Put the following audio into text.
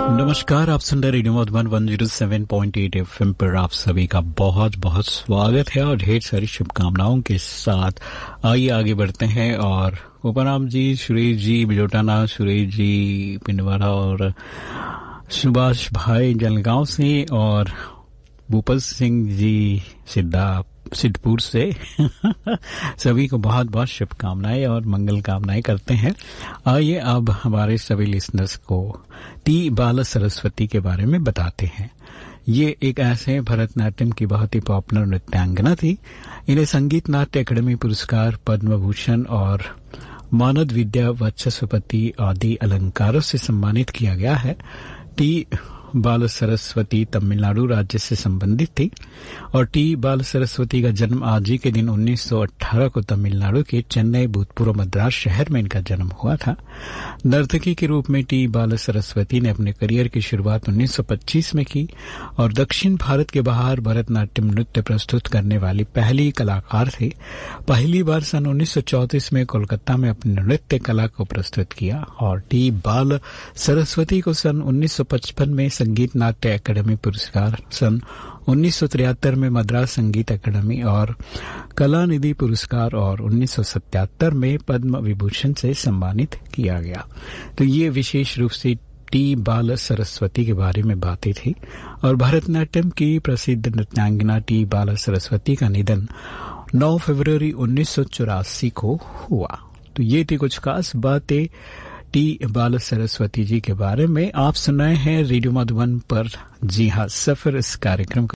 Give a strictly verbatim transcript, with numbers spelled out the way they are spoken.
नमस्कार, आप सुन रहे radio Madhuban one zero seven point eight FM पर आप सभी का बहुत बहुत स्वागत है और ढेर सारी शुभकामनाओं के साथ आइए आगे बढ़ते हैं। और उपनाम जी, सुरेश जी बिलोटाना, सुरेश जी पिंडवाड़ा और सुभाष भाई जलगांव से और भूपल सिंह जी सिद्धा सिद्धपुर से सभी को बहुत बहुत शुभकामनाएं और मंगल कामनाएं करते हैं। आइए अब हमारे सभी लिसनर्स को टी बाला सरस्वती के बारे में बताते हैं। ये एक ऐसे भरतनाट्यम की बहुत ही पॉपुलर नृत्यांगना थी। इन्हें संगीत नाट्य अकादमी पुरस्कार, पद्म भूषण और मानद विद्या वचस्पति आदि अलंकारों से सम्मानित किया गया है। टी बाल सरस्वती तमिलनाडु राज्य से संबंधित थी और टी बाल सरस्वती का जन्म आज ही के दिन उन्नीस सौ अठारह को तमिलनाडु के चेन्नई भूतपूर्व मद्रास शहर में इनका जन्म हुआ था। नर्तकी के रूप में टी बाल सरस्वती ने अपने करियर की शुरुआत उन्नीस सौ पच्चीस में की और दक्षिण भारत के बाहर भरतनाट्यम नृत्य प्रस्तुत करने वाली पहली कलाकार थी। पहली बार सन उन्नीस सौ चौंतीस में कोलकाता में अपनी नृत्य कला को प्रस्तुत किया और टी बाल सरस्वती को सन उन्नीस सौ पचपन में संगीत नाट्य अकादमी पुरस्कार, सन उन्नीस सौ तिहत्तर में मद्रास संगीत अकादमी और कलानिधि पुरस्कार और उन्नीस सौ सतहत्तर में पद्म विभूषण से सम्मानित किया गया। तो ये विशेष रूप से टी बाल सरस्वती के बारे में बातें थी। और भरतनाट्यम की प्रसिद्ध नृत्यांगना टी बाल सरस्वती का निधन नौ फरवरी उन्नीस सौ चौरासी को हुआ। तो ये थी कुछ खास बातें टी बाल सरस्वती जी के बारे में। आप सुन रहे हैं रेडियो मधुबन पर, जी हाँ, सफर इस कार्यक्रम